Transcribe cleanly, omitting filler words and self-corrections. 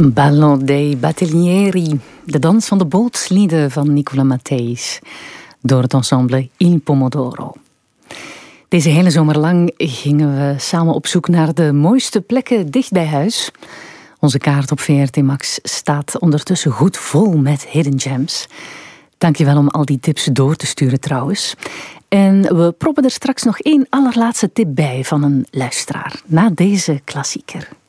Ballon dei Battelieri, de dans van de bootslieden van Nicola Matthijs, door het ensemble Il Pomodoro. Deze hele zomer lang gingen we samen op zoek naar de mooiste plekken dicht bij huis. Onze kaart op VRT Max staat ondertussen goed vol met hidden gems. Dankjewel om al die tips door te sturen trouwens. En we proppen er straks nog één allerlaatste tip bij van een luisteraar, na deze klassieker.